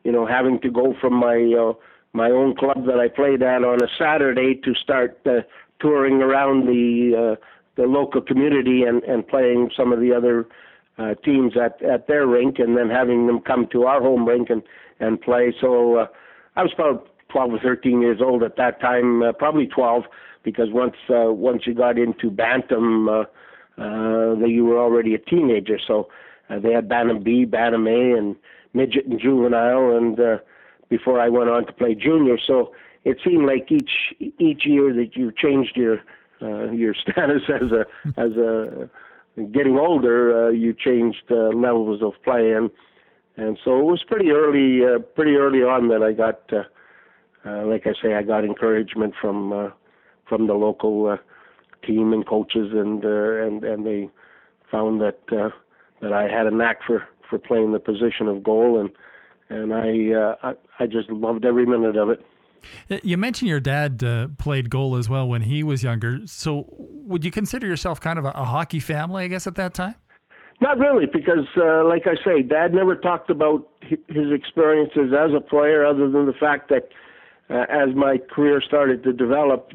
having to go from my own club that I played at on a Saturday to start touring around the local community and playing some of the other teams at their rink, and then having them come to our home rink and play. So I was about 12 or 13 years old at that time, probably 12, because once you got into Bantam, you were already a teenager. So they had Bantam B, Bantam A, and Midget and Juvenile, and before I went on to play junior. So it seemed like each year that you changed your status as a getting older, you changed levels of play, and so it was pretty early on that I got, like I say, I got encouragement from the local team and coaches, and they found that I had a knack for playing the position of goal, and I just loved every minute of it. You mentioned your dad played goal as well when he was younger. So would you consider yourself kind of a hockey family, I guess, at that time? Not really, because like I say, Dad never talked about his experiences as a player, other than the fact that as my career started to develop,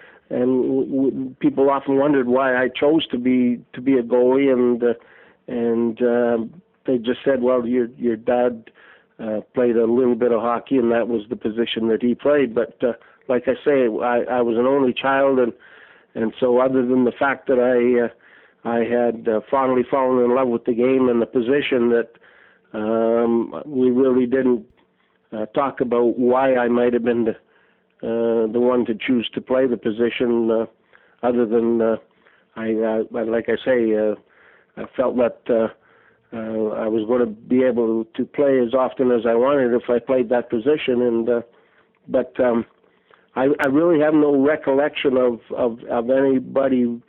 people often wondered why I chose to be a goalie, and they just said, well, your dad played a little bit of hockey, and that was the position that he played. But like I say, I was an only child, and so other than the fact that I had fondly fallen in love with the game and the position, that we really didn't talk about why I might have been the one to choose to play the position, other than like I say, I felt that I was going to be able to play as often as I wanted if I played that position, but I really have no recollection of anybody,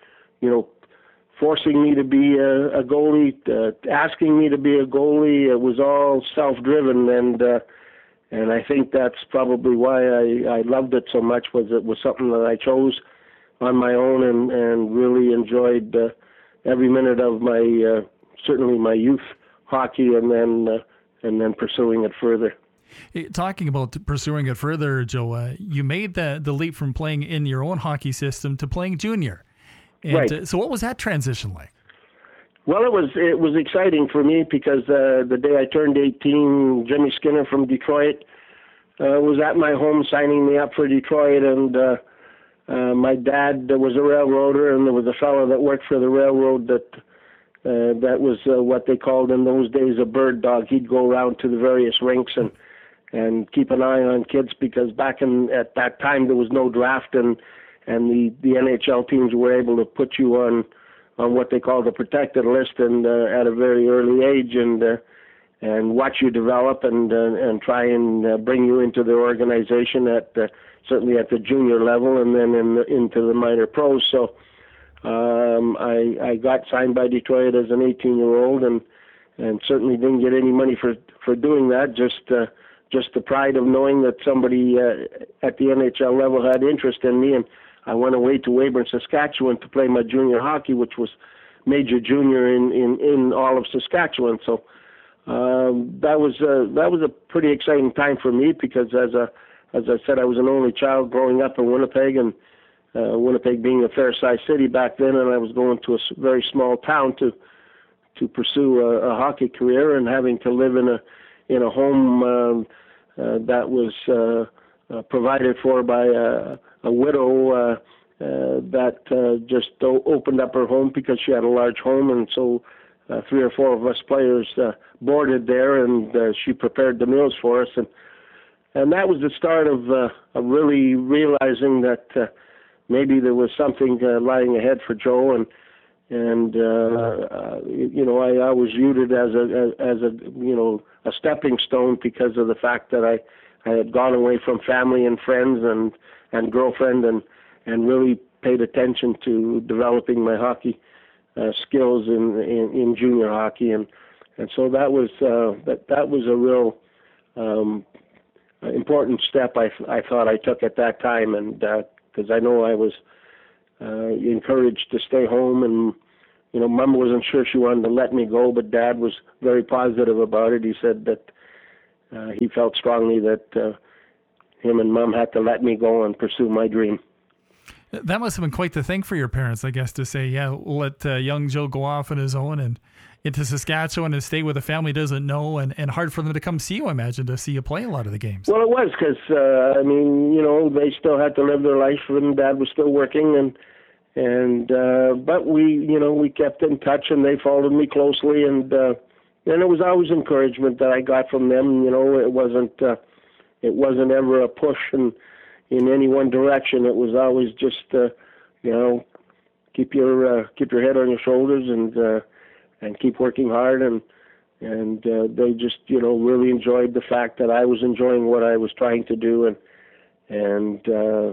forcing me to be a goalie, asking me to be a goalie. It was all self-driven, and I think that's probably why I loved it so much. It was something that I chose on my own, and really enjoyed every minute of my certainly my youth hockey, and then pursuing it further. Talking about pursuing it further, Joe, you made the leap from playing in your own hockey system to playing junior. And, right. So what was that transition like? Well, it was exciting for me, because the day I turned 18, Jimmy Skinner from Detroit was at my home signing me up for Detroit, and my dad was a railroader, and there was a fellow that worked for the railroad that was what they called in those days a bird dog. He'd go around to the various rinks and keep an eye on kids, because at that time there was no draft, and the NHL teams were able to put you on what they called a protected list, and at a very early age, and watch you develop and try and bring you into their organization certainly at the junior level, and then into the minor pros. So I got signed by Detroit as an 18-year-old, and certainly didn't get any money for doing that. Just the pride of knowing that somebody at the NHL level had interest in me, and I went away to Weyburn, Saskatchewan, to play my junior hockey, which was major junior in all of Saskatchewan. So that was a pretty exciting time for me, because as I said, I was an only child growing up in Winnipeg, and Winnipeg being a fair-sized city back then, and I was going to a very small town to pursue a hockey career, and having to live in a home that was provided for by a widow that just opened up her home because she had a large home, and so 3 or 4 of us players boarded there, and she prepared the meals for us, and that was the start of really realizing that maybe there was something lying ahead for Joe, and I always viewed it as a stepping stone, because of the fact that I had gone away from family and friends and girlfriend, and really paid attention to developing my hockey skills in junior hockey, and so that was a real important step I thought I took at that time, and because I know I was encouraged to stay home, and Mom wasn't sure she wanted to let me go, but Dad was very positive about it. He said that he felt strongly that him and Mom had to let me go and pursue my dream. That must have been quite the thing for your parents, I guess, to say, yeah, we'll let young Joe go off on his own and into Saskatchewan and stay with a family doesn't know, and hard for them to come see you, I imagine, to see you play a lot of the games. Well, it was because, they still had to live their life, and Dad was still working, but we kept in touch, and they followed me closely, and it was always encouragement that I got from them. It wasn't ever a push in any one direction. It was always just, keep your head on your shoulders and keep working hard, and they just really enjoyed the fact that I was enjoying what I was trying to do, and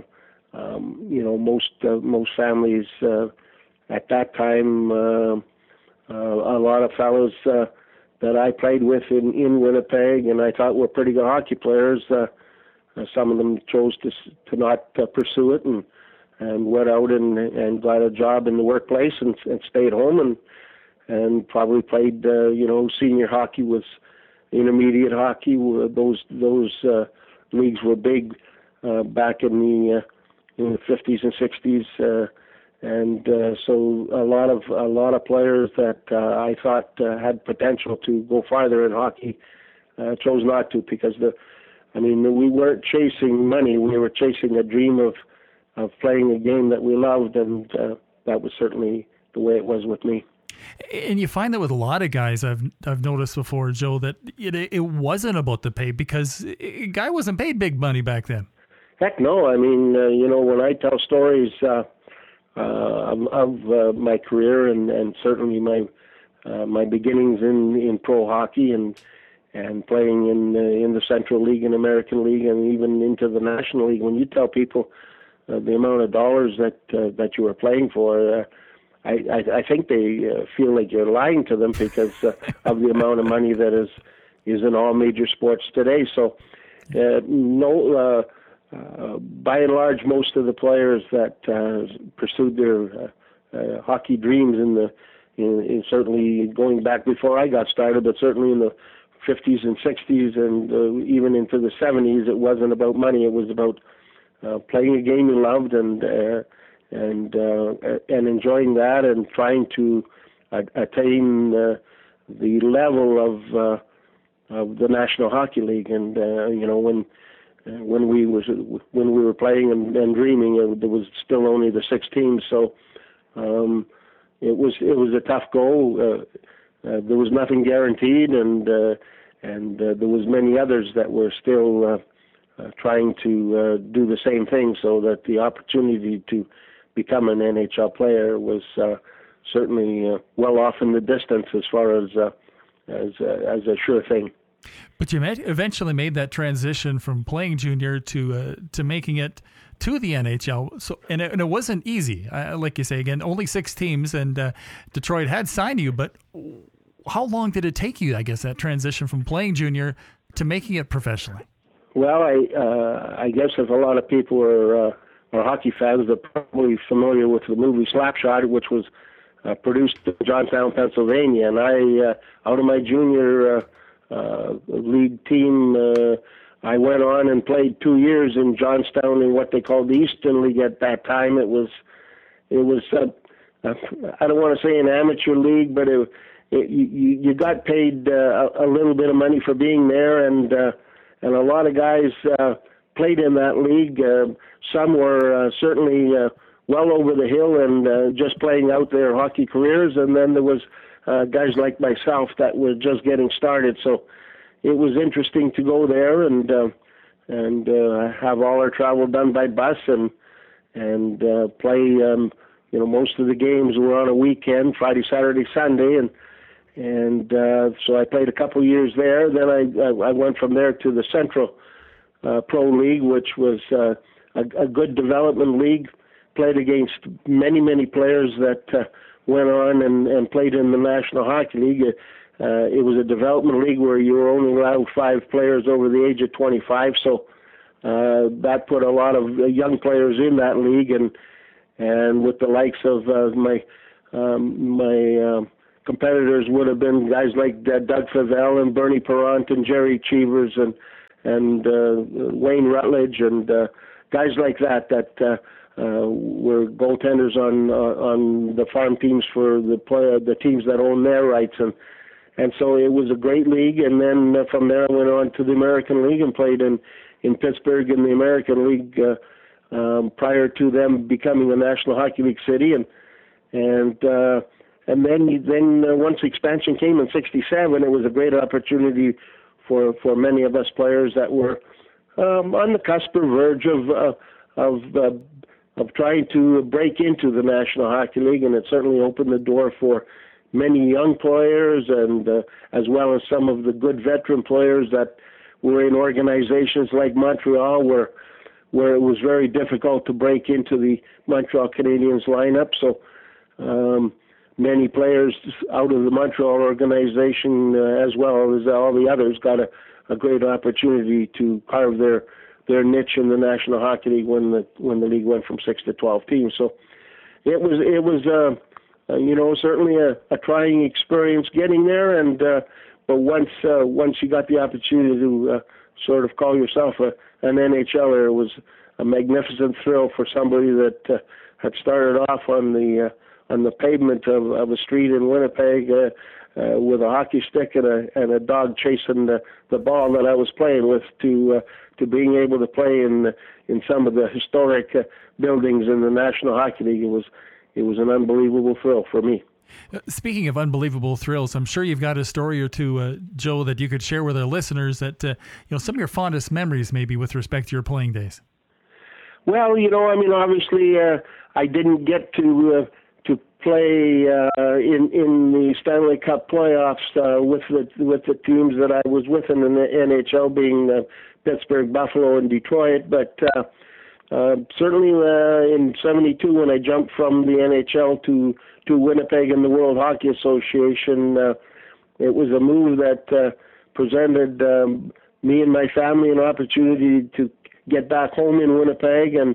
most families at that time, a lot of fellows that I played with in Winnipeg and I thought were pretty good hockey players. Some of them chose to not pursue it and went out and got a job in the workplace and stayed home and probably played senior hockey with intermediate hockey. Those leagues were big back in the 50s and 60s, so a lot of players that I thought had potential to go farther in hockey chose not to, because we weren't chasing money. We were chasing a dream of playing a game that we loved, and that was certainly the way it was with me. And you find that with a lot of guys I've noticed before, Joe, that it wasn't about the pay, because a guy wasn't paid big money back then. Heck no. When I tell stories of my career and certainly my beginnings in pro hockey and playing in the Central League and American League and even into the National League, when you tell people the amount of dollars that you were playing for, I think they feel like you're lying to them because of the amount of money that is in all major sports today. So by and large, most of the players that pursued their hockey dreams in certainly going back before I got started, but certainly in the 50s and 60s and even into the 70s, it wasn't about money. It was about playing a game you loved and enjoying that and trying to attain the level of the National Hockey League. And when we were playing and dreaming, there was still only the 6 teams, so it was a tough goal. There was nothing guaranteed, and there was many others that were still trying to do the same thing, so that the opportunity to become an NHL player was certainly well off in the distance as far as a sure thing. But you eventually made that transition from playing junior to making it to the NHL. So and it wasn't easy. Like you say, again, only 6 teams, and Detroit had signed you. But how long did it take you, I guess, that transition from playing junior to making it professionally? Well, I guess if a lot of people are hockey fans, they're probably familiar with the movie Slapshot, which was produced in Johnstown, Pennsylvania. And I, out of my junior league team, I went on and played 2 years in Johnstown in what they called the Eastern League at that time. It was I don't want to say an amateur league, but you got paid a little bit of money for being there, and a lot of guys played in that league. Some were certainly well over the hill and just playing out their hockey careers, and then there was guys like myself that were just getting started. So it was interesting to go there and have all our travel done by bus and play. Most of the games were on a weekend, Friday, Saturday, Sunday, and so I played a couple years there. Then I went from there to the Central Pro League, which was a good development league. Played against many players that went on and played in the National Hockey League. It was a development league where you were only allowed 5 players over the age of 25, so that put a lot of young players in that league, and with the likes of my competitors would have been guys like Doug Favell and Bernie Perrant and Jerry Cheevers and Wayne Rutledge and guys like that were goaltenders on the farm teams for the teams that own their rights, and so it was a great league. And then from there I went on to the American League and played in Pittsburgh in the American League prior to them becoming a National Hockey League city, and then once expansion came in '67, it was a great opportunity for many of us players that were on the cusp or verge of trying to break into the National Hockey League, and it certainly opened the door for many young players, and as well as some of the good veteran players that were in organizations like Montreal, where it was very difficult to break into the Montreal Canadiens lineup. So many players out of the Montreal organization, as well as all the others, got a great opportunity to carve their niche in the National Hockey League when the league went from 6 to 12 teams. So it was certainly a trying experience getting there, and but once you got the opportunity to sort of call yourself an NHLer, it was a magnificent thrill for somebody that had started off on the pavement of a street in Winnipeg with a hockey stick and a dog chasing the ball that I was playing with to being able to play in some of the historic buildings in the National Hockey League. It was an unbelievable thrill for me. Speaking of unbelievable thrills, I'm sure you've got a story or two, Joe, that you could share with our listeners that some of your fondest memories maybe with respect to your playing days. Well, obviously I didn't get to play in the Stanley Cup playoffs with the teams that I was with in the NHL, being Pittsburgh, Buffalo, and Detroit. But certainly in '72, when I jumped from the NHL to Winnipeg and the World Hockey Association, it was a move that presented me and my family an opportunity to get back home in Winnipeg and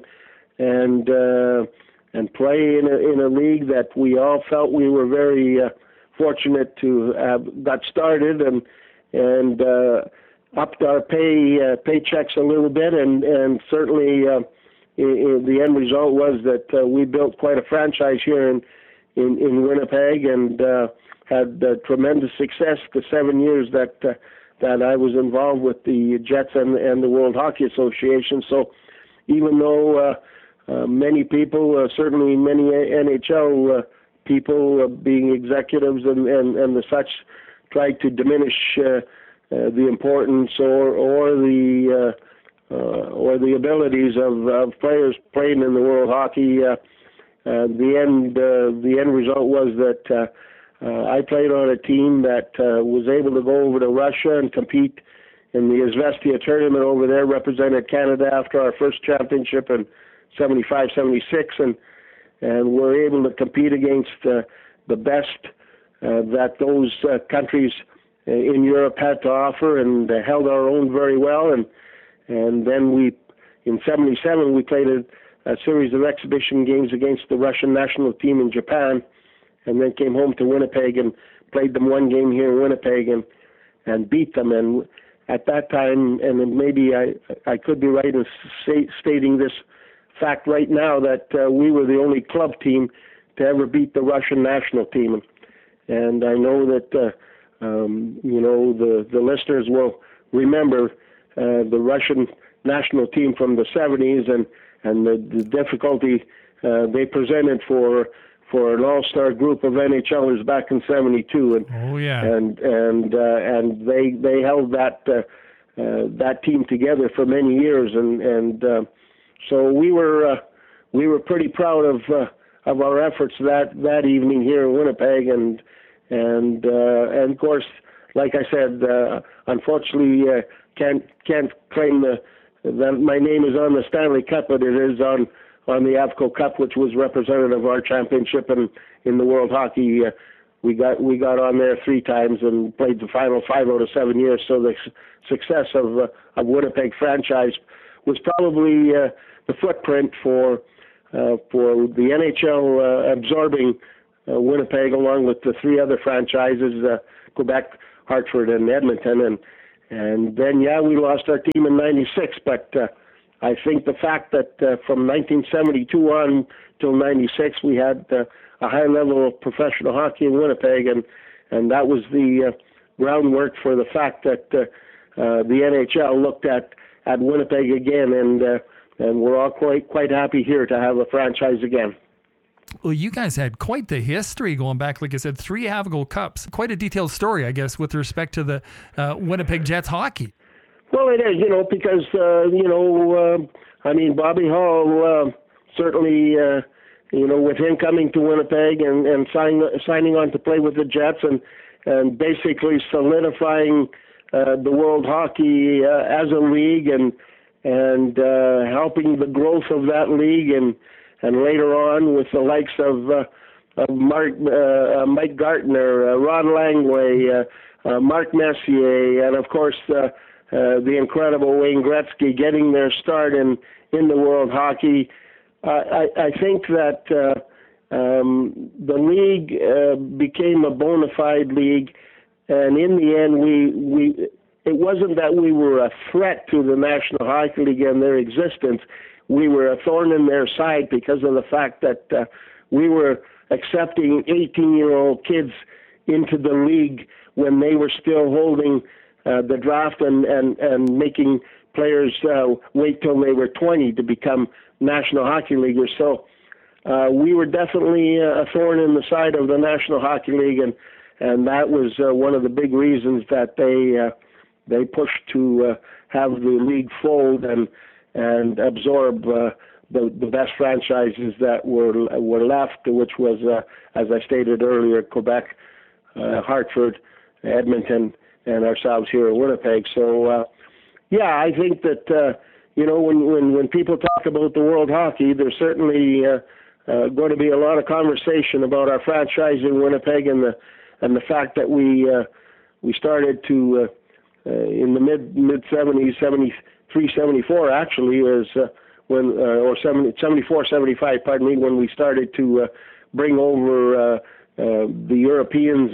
play in a league that we all felt we were very fortunate to have got started and upped our paychecks a little bit, and certainly the end result was that we built quite a franchise here in Winnipeg and had tremendous success the 7 years that I was involved with the Jets and the World Hockey Association. So even though many people, certainly many NHL people, being executives and the such, tried to diminish the importance or the abilities of players playing in the World Hockey. The end result was that I played on a team that was able to go over to Russia and compete in the Izvestia tournament over there, represented Canada after our first championship in '75, '76, and were able to compete against the best that those countries in Europe had to offer, and held our own very well. And then in '77, we played a series of exhibition games against the Russian national team in Japan, and then came home to Winnipeg and played them one game here in Winnipeg and beat them. And at that time, and maybe I could be right in stating this fact right now, that we were the only club team to ever beat the Russian national team. And I know that the listeners will remember the Russian national team from the '70s and the difficulty they presented for an all-star group of NHLers back in '72. And they held that team together for many years, and so we were pretty proud of our efforts that evening here in Winnipeg, and of course, like I said, unfortunately can't claim that my name is on the Stanley Cup, but it is on the Avco Cup, which was representative of our championship in the World Hockey. We got on there 3 times and played the final 5 out of 7 years. So the success of Winnipeg franchise was probably the footprint for the NHL absorbing Winnipeg, along with the three other franchises, Quebec, Hartford, and Edmonton. And then, we lost our team in '96. But I think the fact that from 1972 on till '96, we had a high level of professional hockey in Winnipeg, and that was the groundwork for the fact that the NHL looked at Winnipeg again, and we're all quite happy here to have a franchise again. Well, you guys had quite the history going back, like I said, 3 Havigal Cups. Quite a detailed story, I guess, with respect to the Winnipeg Jets hockey. Well, it is, because, Bobby Hull certainly, with him coming to Winnipeg and signing on to play with the Jets and basically solidifying the world hockey as a league and helping the growth of that league and later on with the likes of Mike Gartner, Rod Langway, Mark Messier, and of course the incredible Wayne Gretzky getting their start in the world hockey. I think that the league became a bona fide league, and in the end, it wasn't that we were a threat to the National Hockey League and their existence. We were a thorn in their side because of the fact that we were accepting 18-year-old kids into the league when they were still holding the draft and making players wait till they were 20 to become National Hockey Leaguers. So we were definitely a thorn in the side of the National Hockey League, and that was one of the big reasons that they pushed to have the league fold and absorb the best franchises that were left, which was, as I stated earlier, Quebec, Hartford, Edmonton, and ourselves here in Winnipeg. So, I think that when people talk about the world hockey, there's certainly going to be a lot of conversation about our franchise in Winnipeg and the fact that we started to in the mid 70s, 73, 74 actually is when or 74, 75, pardon me, when we started to bring over the Europeans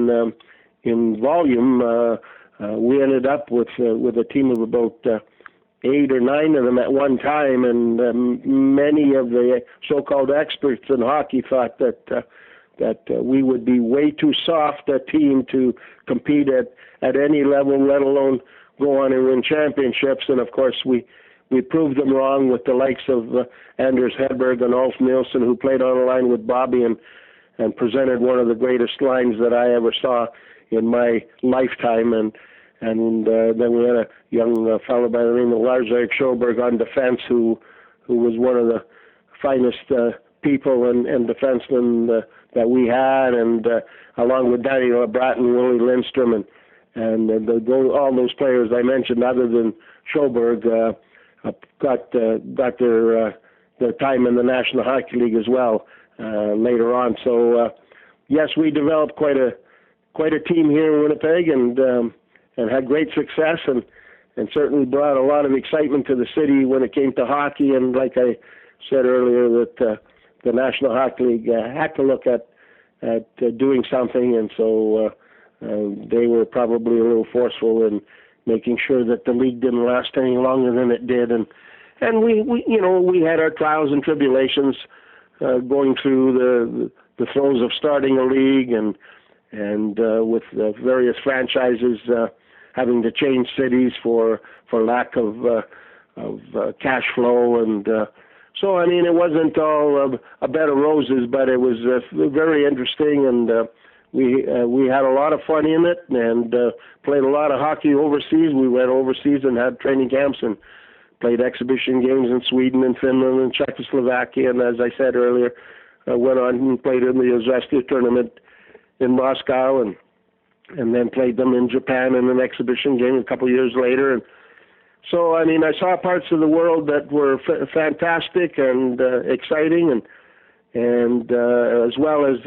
in volume. We ended up with a team of about 8 or 9 of them at one time, and many of the so-called experts in hockey thought that we would be way too soft a team to compete at any level, let alone go on and win championships. And of course, we proved them wrong with the likes of Anders Hedberg and Ulf Nilsson, who played on a line with Bobby and presented one of the greatest lines that I ever saw in my lifetime. And then we had a young fellow by the name of Lars-Erik Sjoberg on defense, who was one of the finest people and defensemen that we had, and along with Danny LeBrat and Willie Lindstrom and all those players I mentioned, other than Sjoberg, got their time in the National Hockey League as well later on. So yes, we developed quite a team here in Winnipeg, and had great success, and certainly brought a lot of excitement to the city when it came to hockey. And like I said earlier, that the National Hockey League had to look at doing something, and so they were probably a little forceful in making sure that the league didn't last any longer than it did. And we had our trials and tribulations going through the throes of starting a league, and with various franchises having to change cities for lack of cash flow. And so, I mean, it wasn't all a bed of roses, but it was very interesting, and we had a lot of fun in it, and played a lot of hockey overseas. We went overseas and had training camps and played exhibition games in Sweden and Finland and Czechoslovakia, and as I said earlier, went on and played in the Izvestia tournament in Moscow, and then played them in Japan in an exhibition game a couple years later. And so, I mean, I saw parts of the world that were fantastic and exciting, and as well as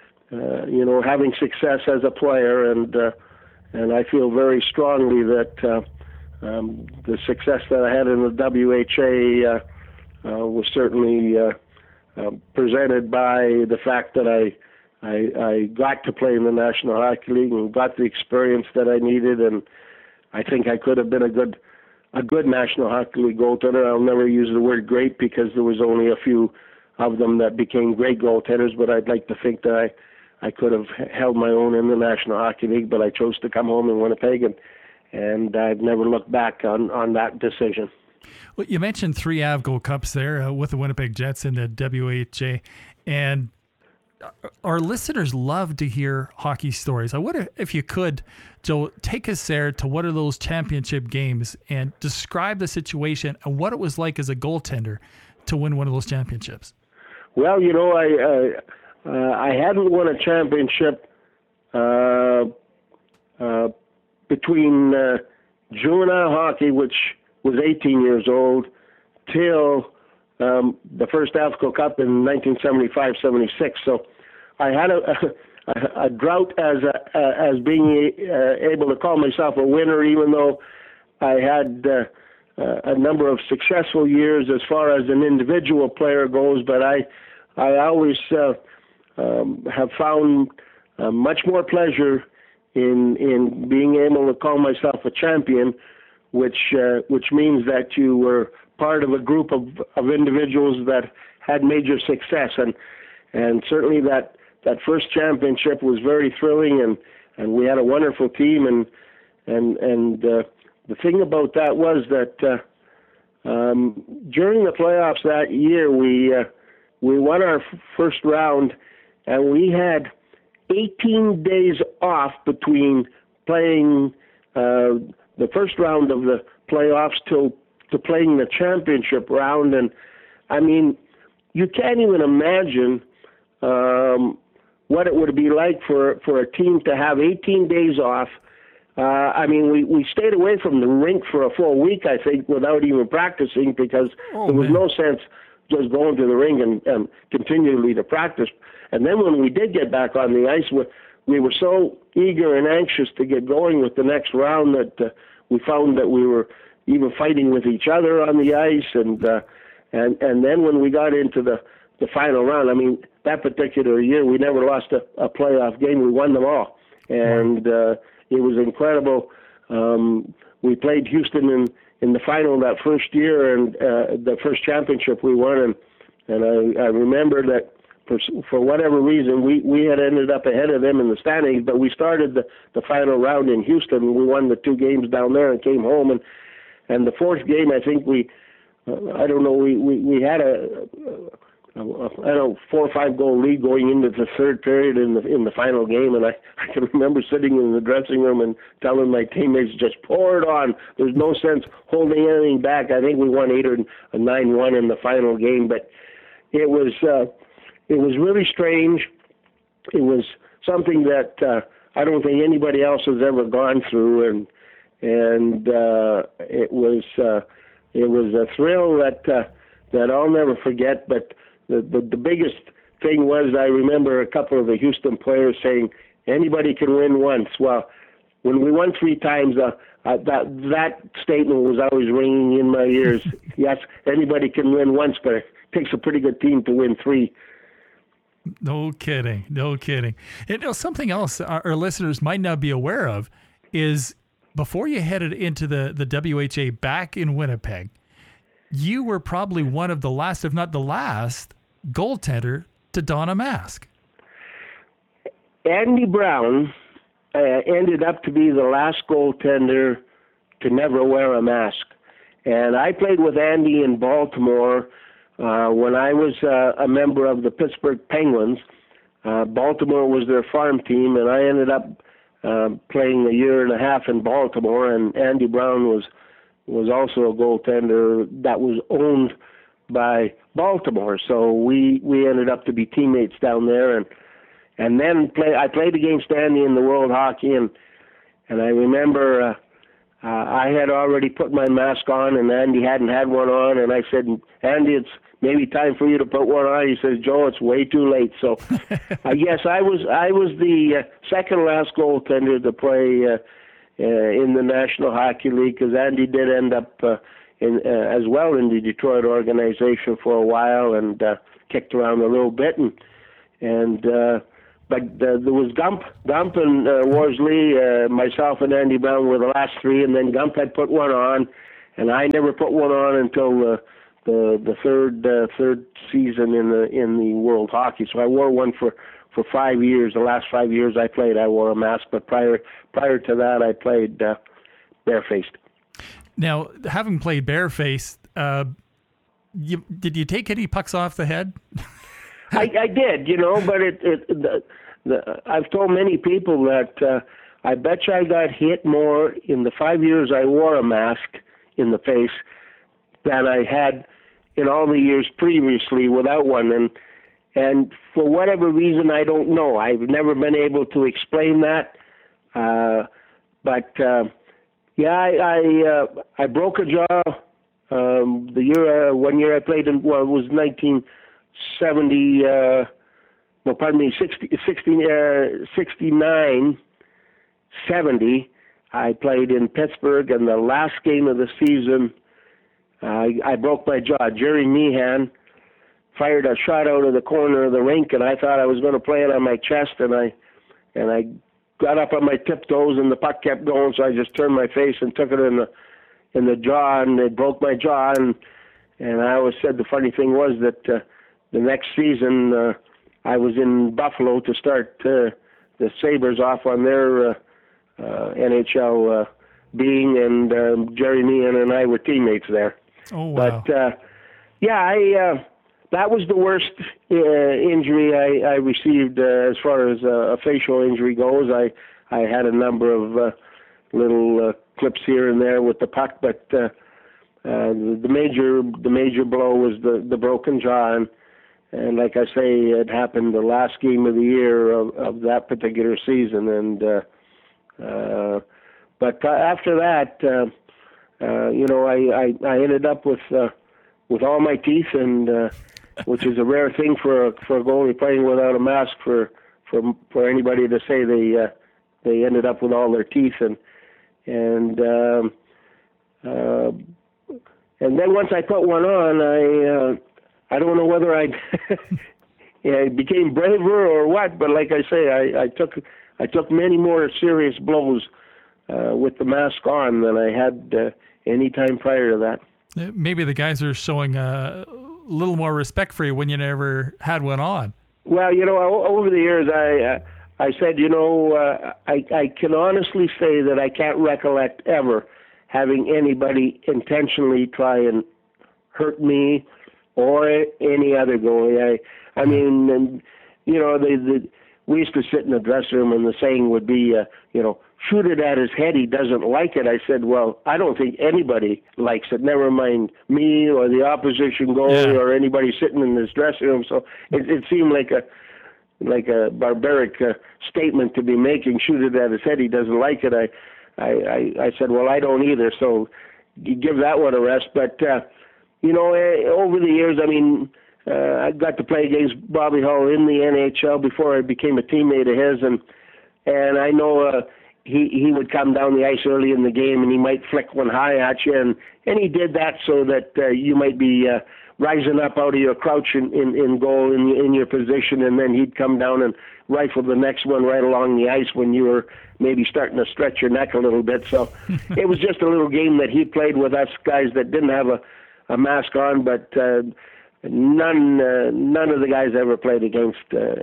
having success as a player. And I feel very strongly that the success that I had in the WHA was certainly presented by the fact that I got to play in the National Hockey League and got the experience that I needed, and I think I could have been a good National Hockey League goaltender. I'll never use the word great because there was only a few of them that became great goaltenders, but I'd like to think that I could have held my own in the National Hockey League, but I chose to come home in Winnipeg, and I've never looked back on that decision. Well, you mentioned 3 Avgo Cups there with the Winnipeg Jets in the WHA, and our listeners love to hear hockey stories. I wonder if you could, Joe, take us there to what are those championship games and describe the situation and what it was like as a goaltender to win one of those championships. Well, I hadn't won a championship between juvenile hockey, which was 18 years old, till the first Avco Cup in 1975-76. So I had a drought as being able to call myself a winner, even though I had a number of successful years as far as an individual player goes. But I always have found much more pleasure in being able to call myself a champion, which means that you were part of a group of individuals that had major success, and certainly that first championship was very thrilling, and we had a wonderful team, and the thing about that was that during the playoffs that year we won our first round, and we had 18 days off between playing the first round of the playoffs to playing the championship round. And I mean, you can't even imagine what it would be like for a team to have 18 days off. I mean, we stayed away from the rink for a full week, I think, without even practicing, because there was no sense just going to the rink and continually to practice. And then when we did get back on the ice, we were so eager and anxious to get going with the next round that we found that we were even fighting with each other on the ice. And then when we got into the final round, I mean, that particular year, we never lost a playoff game. We won them all. And it was incredible. We played Houston in the final that first year, and the first championship we won. And I remember that for whatever reason, we had ended up ahead of them in the standings, but we started the final round in Houston. We won the 2 games down there and came home. And the fourth game, I think we had a 4 or 5 goal lead going into the third period in the final game, and I can remember sitting in the dressing room and telling my teammates, just pour it on. There's no sense holding anything back. I think we won 8 or 9-1 in the final game, but it was really strange. It was something that I don't think anybody else has ever gone through, and it was a thrill that I'll never forget. But the biggest thing was, I remember a couple of the Houston players saying, anybody can win once. Well, when we won 3 times, that statement was always ringing in my ears. Yes, anybody can win once, but it takes a pretty good team to win 3. No kidding. And something else our listeners might not be aware of is before you headed into the WHA back in Winnipeg, you were probably one of the last, if not the last, goaltender to don a mask. Andy Brown ended up to be the last goaltender to never wear a mask. And I played with Andy in Baltimore when I was a member of the Pittsburgh Penguins. Baltimore was their farm team, and I ended up playing a year and a half in Baltimore, and Andy Brown was also a goaltender that was owned by Baltimore. So we ended up to be teammates down there, and then I played against Andy in the World Hockey, and I remember I had already put my mask on, and Andy hadn't had one on, and I said, Andy, it's maybe time for you to put one on. He says, Joe, it's way too late. So I guess I was the second last goaltender to play in the National Hockey League, because Andy did end up as well in the Detroit organization for a while, and kicked around a little bit, and there was Gump and Worsley, myself and Andy Brown were the last three, and then Gump had put one on, and I never put one on until the third season in the World Hockey. So I wore one for 5 years. The last 5 years I played, I wore a mask, but prior to that, I played barefaced. Now, having played barefaced, did you take any pucks off the head? I did, but I've told many people that I bet you I got hit more in the 5 years I wore a mask in the face than I had in all the years previously without one. And for whatever reason, I don't know. I've never been able to explain that. But I broke a jaw. One year I played in, well, it was 1970, 69, 70. I played in Pittsburgh, and the last game of the season, I broke my jaw. Jerry Meehan fired a shot out of the corner of the rink, and I thought I was going to play it on my chest, and I got up on my tiptoes, and the puck kept going, so I just turned my face and took it in the jaw, and it broke my jaw. And I always said the funny thing was that the next season I was in Buffalo to start the Sabres off on their NHL being, and Jerry Meehan and I were teammates there. Oh, wow. But that was the worst injury I received as far as a facial injury goes. I had a number of little clips here and there with the puck, but the major blow was the broken jaw, and like I say, it happened the last game of the year of that particular season, and but after that, I ended up with all my teeth, and which is a rare thing for a goalie playing without a mask for anybody to say they ended up with all their teeth, and then once I put one on, I don't know whether I became braver or what, but like I say, I took many more serious blows with the mask on than I had any time prior to that. Maybe the guys are showing a little more respect for you when you never had one on. Well, over the years, I said, I can honestly say that I can't recollect ever having anybody intentionally try and hurt me or any other goalie. I mean, we used to sit in the dressing room, and the saying would be, shoot it at his head, he doesn't like it. I said, well, I don't think anybody likes it, never mind me or the opposition goalie or anybody sitting in this dressing room. So it seemed like a barbaric statement to be making, shoot it at his head, he doesn't like it. I said, well, I don't either, so you give that one a rest. But, over the years, I mean, I got to play against Bobby Hull in the NHL before I became a teammate of his, and I know he would come down the ice early in the game, and he might flick one high at you, and he did that so that you might be rising up out of your crouch in goal in your position, and then he'd come down and rifle the next one right along the ice when you were maybe starting to stretch your neck a little bit. So it was just a little game that he played with us guys that didn't have a mask on, but none of the guys I ever played against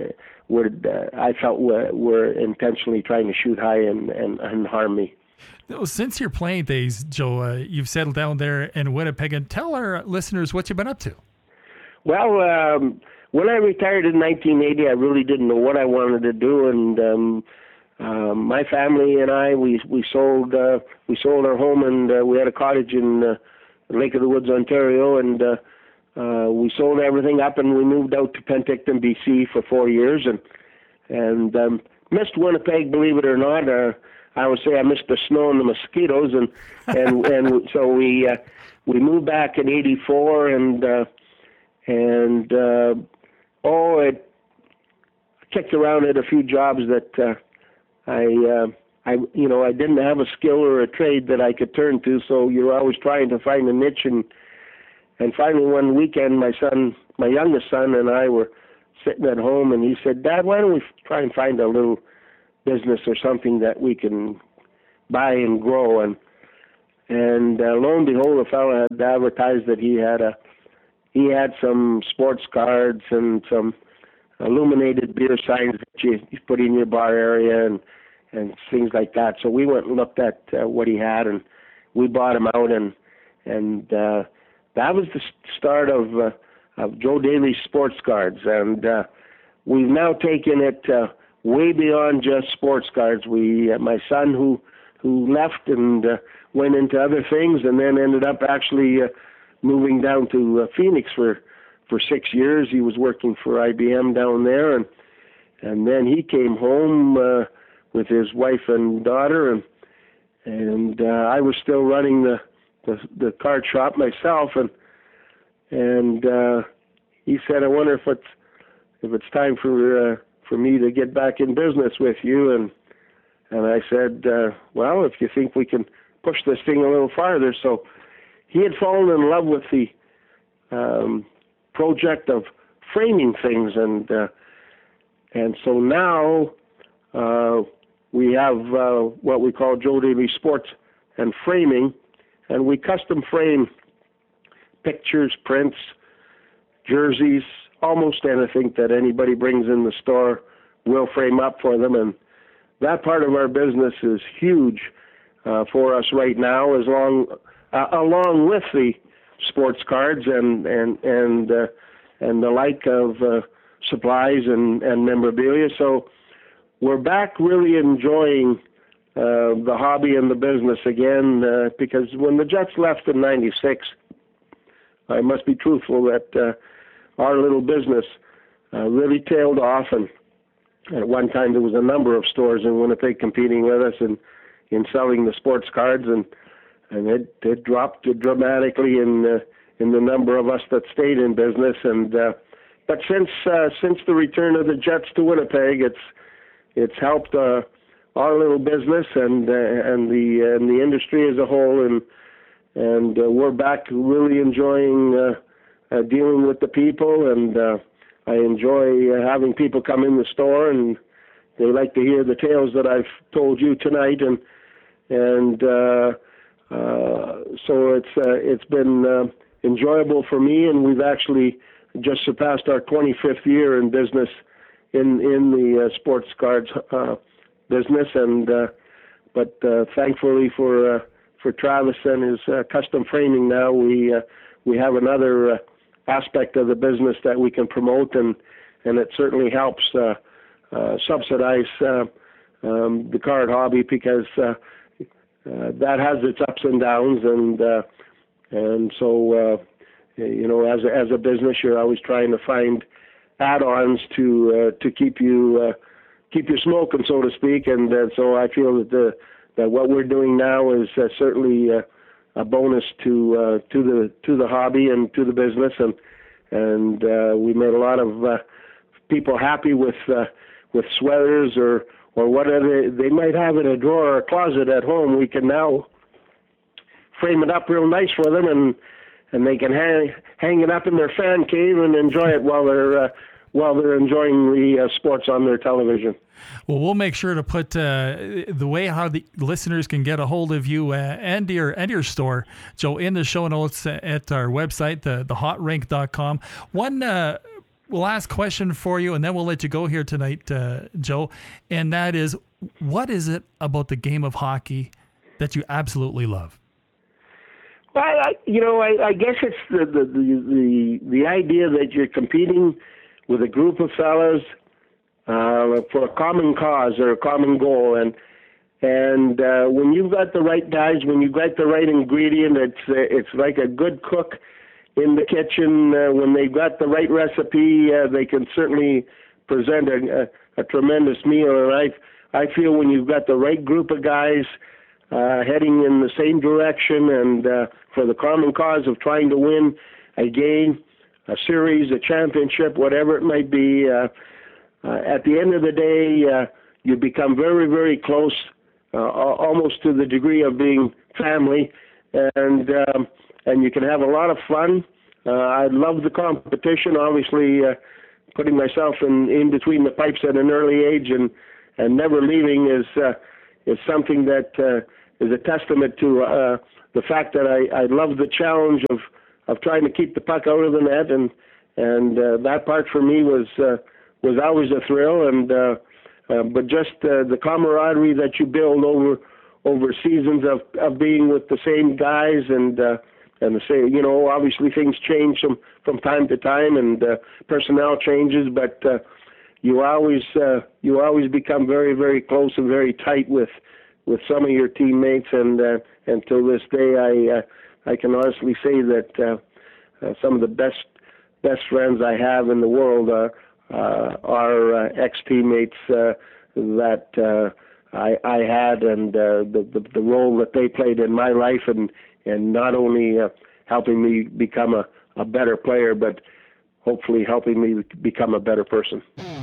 I felt were intentionally trying to shoot high and harm me. Since your playing days, Joe, you've settled down there in Winnipeg, and tell our listeners what you've been up to. Well, when I retired in 1980, I really didn't know what I wanted to do, and my family and I we sold our home, and we had a cottage in Lake of the Woods, Ontario, and we sold everything up, and we moved out to Penticton, BC for 4 years, and missed Winnipeg, believe it or not. I would say I missed the snow and the mosquitoes, and so we moved back in '84, I kicked around at a few jobs that I didn't have a skill or a trade that I could turn to, so you're always trying to find a niche, and finally one weekend my youngest son and I were sitting at home, and he said, "Dad, why don't we try and find a little business or something that we can buy and grow?" And lo and behold, a fellow had advertised that he had some sports cards and some illuminated beer signs that you put in your bar area and things like that. So we went and looked at what he had, and we bought him out, and that was the start of Joe Daly Sports Cards, and we've now taken it way beyond just sports cards. My son who left and went into other things, and then ended up actually moving down to Phoenix for 6 years. He was working for IBM down there, and then he came home with his wife and daughter, and I was still running the card shop myself, and he said, "I wonder if it's time for me to get back in business with you," and I said, "Well, if you think we can push this thing a little farther." So he had fallen in love with the project of framing things, and so now we have what we call Joe Daly Sports and Framing, and we custom frame pictures, prints, jerseys, almost anything that anybody brings in the store, we'll frame up for them, and that part of our business is huge for us right now, along with the sports cards and the like of supplies and memorabilia. So we're back really enjoying the hobby and the business again, because when the Jets left in '96, I must be truthful that our little business really tailed off, and at one time there was a number of stores in Winnipeg competing with us in selling the sports cards, and it dropped dramatically in the number of us that stayed in business. And but since the return of the Jets to Winnipeg, it's helped our little business and the industry as a whole, and we're back really enjoying dealing with the people, and I enjoy having people come in the store, and they like to hear the tales that I've told you tonight, and so it's been enjoyable for me, and we've actually just surpassed our 25th year in business in the sports cards business, and but thankfully for Travis and his custom framing, now we have another aspect of the business that we can promote, and it certainly helps subsidize the card hobby, because that has its ups and downs, and so as a business, you're always trying to find add-ons to keep you smoking, so to speak, and so I feel that what we're doing now is certainly a bonus to the hobby and to the business, and we made a lot of people happy with sweaters or whatever they might have in a drawer or a closet at home. We can now frame it up real nice for them, and they can hang it up in their fan cave and enjoy it while they're enjoying the sports on their television. Well, we'll make sure to put the way how the listeners can get a hold of you and your store, Joe, in the show notes at our website, thehotrink.com. One last question for you, and then we'll let you go here tonight, Joe, and that is, what is it about the game of hockey that you absolutely love? Well, I guess it's the idea that you're competing with a group of fellas for a common cause or a common goal, and when you've got the right guys, when you've got the right ingredient, it's like a good cook in the kitchen. When they've got the right recipe, they can certainly present a tremendous meal. And I feel when you've got the right group of guys heading in the same direction, and for the common cause of trying to win a game, a series, a championship, whatever it might be, at the end of the day, you become very, very close, almost to the degree of being family, and you can have a lot of fun. I love the competition. Obviously, putting myself in between the pipes at an early age and never leaving is something that is a testament to the fact that I love the challenge of trying to keep the puck out of the net, and that part for me was always a thrill, but just the camaraderie that you build over seasons of being with the same guys and the same, obviously things change from time to time and personnel changes, but you always become very, very close and very tight with some of your teammates, and till this day I can honestly say that some of the best friends I have in the world are ex-teammates that I had, and the role that they played in my life, and not only helping me become a better player, but hopefully helping me become a better person.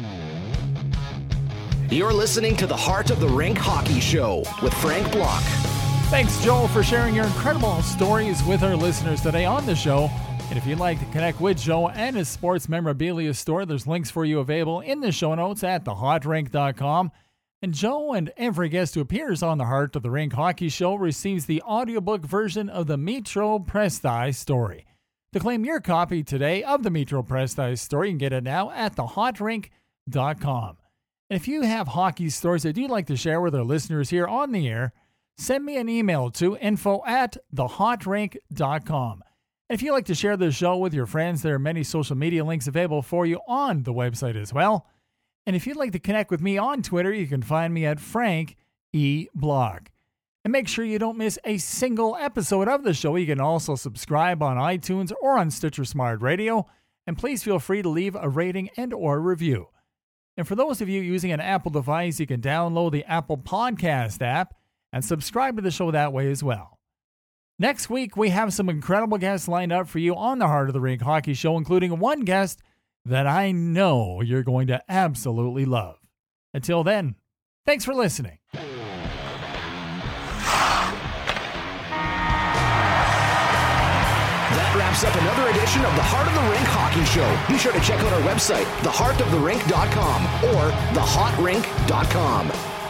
You're listening to the Heart of the Rink Hockey Show with Frank Block. Thanks, Joel, for sharing your incredible stories with our listeners today on the show. And if you'd like to connect with Joe and his sports memorabilia store, there's links for you available in the show notes at thehotrink.com. And Joe and every guest who appears on the Heart of the Rink Hockey Show receives the audiobook version of the Metro Presti story. To claim your copy today of the Metro Presti story, you can get it now at thehotrink.com. And if you have hockey stories that you'd like to share with our listeners here on the air, send me an email to info@thehotrink.com. And if you'd like to share the show with your friends, there are many social media links available for you on the website as well. And if you'd like to connect with me on Twitter, you can find me at Frank E. Block. And make sure you don't miss a single episode of the show. You can also subscribe on iTunes or on Stitcher Smart Radio. And please feel free to leave a rating and or review. And for those of you using an Apple device, you can download the Apple Podcast app and subscribe to the show that way as well. Next week, we have some incredible guests lined up for you on the Heart of the Rink Hockey Show, including one guest that I know you're going to absolutely love. Until then, thanks for listening. That wraps up another edition of the Heart of the Rink Hockey Show. Be sure to check out our website, theheartoftherink.com or thehotrink.com.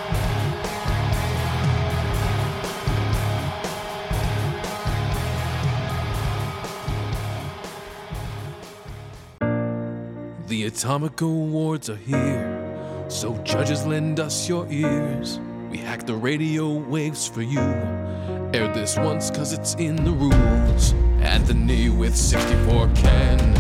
The Atomic Awards are here, so judges lend us your ears. We hack the radio waves for you. Air this once cause it's in the rules. Anthony with 64 can